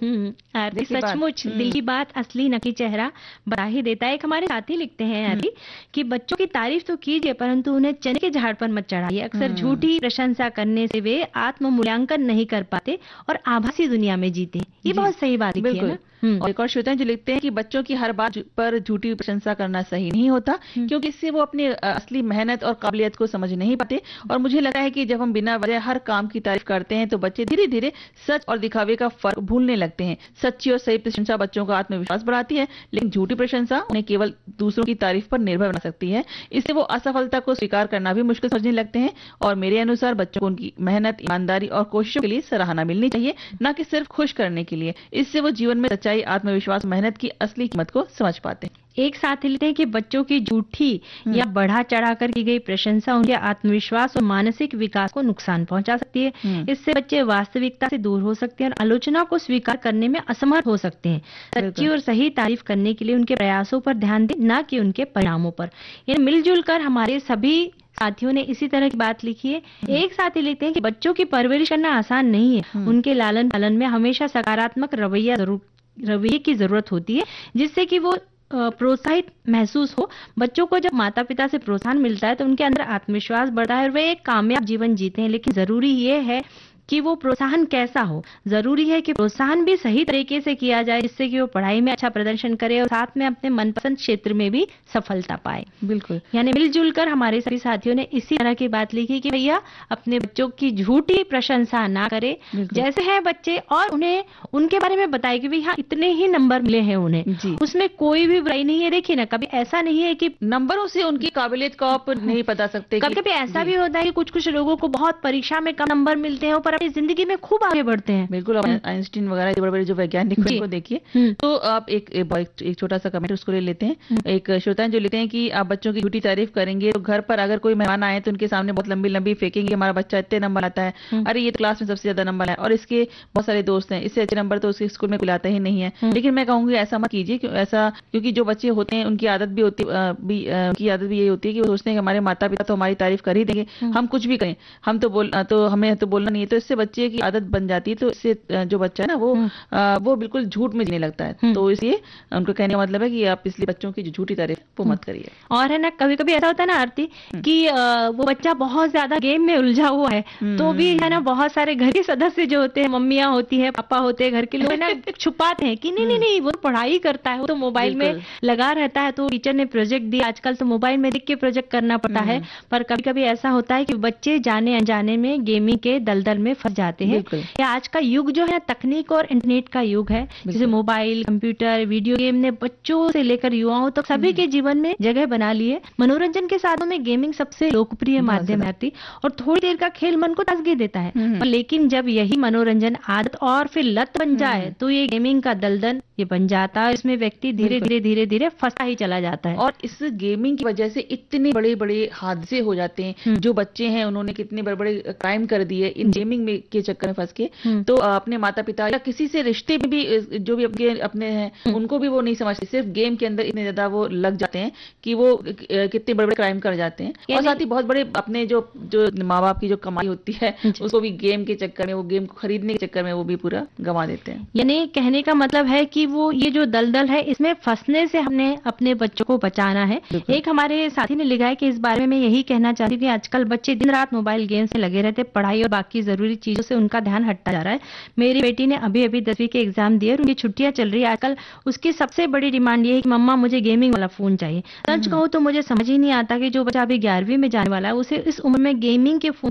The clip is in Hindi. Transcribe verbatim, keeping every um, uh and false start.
हम्म आरती, देखिए बात। सचमुच दिल हम्म। की बात असली नकली चेहरा बता ही देता है। एक हमारे साथी लिखते हैं हम्म। आरती कि बच्चों की तारीफ तो कीजिए परंतु उन्हें चने के झाड़ पर मत चढ़ाइए। अक्सर हम्म। झूठी प्रशंसा करने से वे आत्म मूल्यांकन नहीं कर पाते और आभासी दुनिया में जीते हैं। ये जी, बहुत सही बात लिखी है बिल्कुल। ना। हम्म और एक और श्रोता हैं जो लिखते हैं कि बच्चों की हर बात पर झूठी प्रशंसा करना सही नहीं होता, हम्म क्योंकि इससे वो अपनी अ, असली मेहनत और काबिलियत को समझ नहीं पाते। और मुझे लगता है कि जब हम बिना वजह हर काम की तारीफ करते हैं तो बच्चे धीरे धीरे सच और दिखावे का फर्क भूलने लगते हैं। सच्ची और सही प्रशंसा बच्चों का आत्मविश्वास बढ़ाती है, लेकिन झूठी प्रशंसा उन्हें केवल दूसरों की तारीफ पर निर्भर बना सकती है। इससे वो असफलता को स्वीकार करना भी मुश्किल समझने लगते हैं। और मेरे अनुसार बच्चों को उनकी मेहनत, ईमानदारी और कोशिशों के लिए सराहना मिलनी चाहिए, न कि सिर्फ खुश करने के लिए। इससे वो जीवन में सच्चाई, आत्मविश्वास, मेहनत की असली कीमत को समझ पाते हैं। एक साथ लिखते हैं कि बच्चों की झूठी हम्म। या बढ़ा चढ़ाकर की गई प्रशंसा उनके आत्मविश्वास और मानसिक विकास को नुकसान पहुंचा सकती है। हम्म। इससे बच्चे वास्तविकता से दूर हो सकते हैं और आलोचना को स्वीकार करने में असमर्थ हो सकते हैं। सच्ची बिल्कुल। और सही तारीफ करने के लिए उनके प्रयासों पर ध्यान दें, न कि उनके परिणामों पर। यानी मिलजुल कर हमारे सभी साथियों ने इसी तरह की बात लिखी है। हम्म। एक साथी लिखते हैं कि बच्चों की परवरिश करना आसान नहीं है। हम्म। उनके लालन पालन में हमेशा सकारात्मक रवैया जरूर रवैये की जरूरत होती है, जिससे कि वो अ, प्रोत्साहित महसूस हो। बच्चों को जब माता पिता से प्रोत्साहन मिलता है तो उनके अंदर आत्मविश्वास बढ़ता है और वे एक कामयाब जीवन जीते हैं। लेकिन जरूरी ये है कि वो प्रोत्साहन कैसा हो। जरूरी है कि प्रोत्साहन भी सही तरीके से किया जाए, जिससे कि वो पढ़ाई में अच्छा प्रदर्शन करे और साथ में अपने मनपसंद क्षेत्र में भी सफलता पाए। बिल्कुल। यानी मिलजुल कर हमारे सभी साथियों ने इसी तरह की बात लिखी कि भैया अपने बच्चों की झूठी प्रशंसा ना करें, बिल्कुल। जैसे हैं बच्चे, और उन्हें उनके बारे में बताए कि भैया इतने ही नंबर मिले हैं उन्हें, जी। उसमें कोई भी बुराई नहीं है। देखिए ना, कभी ऐसा नहीं है कि नंबरों से उनकी काबिलियत को आप नहीं बता सकते कि कभी कभी ऐसा जी। भी होता है कि कुछ कुछ लोगों को बहुत परीक्षा में कम नंबर मिलते हैं पर अपनी जिंदगी में खूब आगे बढ़ते हैं। बिल्कुल। अब आइंस्टीन वगैरह बड़े बड़े जो वैज्ञानिक हैं जी। उनको देखिए। हम्म तो आप एक एक, एक, एक छोटा सा कमेंट उसको ले लेते हैं। हम्म एक श्रोता हैं जो लेते हैं कि आप बच्चों की झूठी तारीफ करेंगे तो घर पर अगर कोई मेहमान आए तो उनके सामने बहुत लंबी लंबी फेंकेंगे कि हमारा बच्चा इतने नंबर आता है, हम्म अरे ये तो क्लास में सबसे ज्यादा नंबर है और इसके बहुत सारे दोस्त हैं, इससे अच्छे नंबर तो उसके स्कूल में कोई लाता ही नहीं है। हम्म लेकिन मैं कहूंगी ऐसा मत कीजिए, क्यों ऐसा, क्योंकि जो बच्चे होते हैं उनकी आदत भी होती अ, भी अ, उनकी आदत भी यही होती है कि वो सोचते हैं कि हमारे माता पिता तो हमारी तारीफ कर ही देंगे, हम्म हम कुछ भी करें, हम तो बोल अ, तो हमें तो बोलना नहीं है। तो इससे बच्चे की आदत बन जाती है, तो इससे अ, जो बच्चा है ना वो हम्म अ, वो बिल्कुल झूठ में जीने लगता है। हम्म तो इसलिए उनको कहने का मतलब है कि आप इसलिए बच्चों की जो झूठी तारीफ वो हम्म। मत करिए। और है ना, कभी कभी ऐसा होता है ना आरती हम्म। कि अ, वो बच्चा बहुत ज्यादा गेम में उलझा हुआ है, तो भी है ना हम्म। बहुत सारे घर के सदस्य जो होते हैं, मम्मियाँ होती है, पापा होते हैं, घर के लोग है ना छुपाते हैं कि नहीं नहीं हम्म। नहीं वो पढ़ाई करता है, वो तो मोबाइल में बिल्कुल। लगा रहता है। तो टीचर ने प्रोजेक्ट दिया, आजकल तो मोबाइल में देख के प्रोजेक्ट करना पड़ता है। हम्म। पर कभी कभी ऐसा होता है कि बच्चे जाने अनजाने में गेमिंग के दलदल में फंस जाते हैं। बिल्कुल। या आज का युग जो है तकनीक और इंटरनेट का युग है, जैसे बिल्कुल। मोबाइल, कंप्यूटर, वीडियो गेम ने बच्चों से लेकर युवाओं तक सभी हम्म। के जीवन में जगह बना ली है। मनोरंजन के साधनों में गेमिंग सबसे लोकप्रिय बहुत माध्यम ज्यादा। है और थोड़ी देर का खेल मन को ताजगी देता है। हम्म। पर लेकिन जब यही मनोरंजन आदत और फिर लत बन जाए हम्म। तो ये गेमिंग का दलदल ये बन जाता है। इसमें व्यक्ति धीरे बिल्कुल। धीरे धीरे धीरे फंसता ही चला जाता है। और इस गेमिंग की वजह से इतने बड़े बड़े हादसे हो जाते हैं। हम्म जो बच्चे हैं उन्होंने कितने बड़े बड़े क्राइम कर दिए इन गेमिंग में के चक्कर में फंस के। हम्म तो अ, अपने माता पिता या किसी से रिश्ते में भी अ, जो भी अपने अपने हैं हम्म उनको भी वो नहीं समझते, सिर्फ गेम के अंदर इतने ज्यादा वो लग जाते हैं कि वो अ, कितने बड़े बड़े क्राइम कर जाते हैं। और यानी साथ ही बहुत बड़े अपने जो जो माँ बाप की जो कमाई होती है जी। उसको भी गेम के चक्कर में, वो गेम को खरीदने के चक्कर में वो भी पूरा गंवा देते हैं। यानी कहने का मतलब है कि वो ये जो दलदल है इसमें फंसने से हमने अपने बच्चों को बचाना है। बिल्कुल। एक हमारे साथी ने लिखा है कि इस बारे में मैं यही कहना चाहती हूँ कि आजकल बच्चे दिन रात मोबाइल गेम से लगे रहते, पढ़ाई और बाकी जरूरी चीजों से उनका ध्यान हटता जा रहा है। मेरी बेटी ने अभी अभी दसवीं के एग्जाम दिए और उनकी छुट्टियां चल रही है। आजकल उसकी सबसे बड़ी डिमांड ये है कि मम्मा मुझे गेमिंग वाला फोन चाहिए। सच हम्म। कहूँ तो मुझे समझ ही नहीं आता कि जो बच्चा अभी ग्यारहवीं में जाने वाला है उसे इस उम्र में गेमिंग के फोन